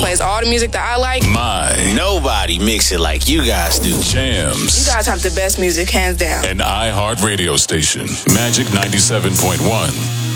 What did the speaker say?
plays all the music that I like. Nobody mix it like you guys do. Jams. You guys have the best music, hands down. An iHeart radio station. Magic 97.1.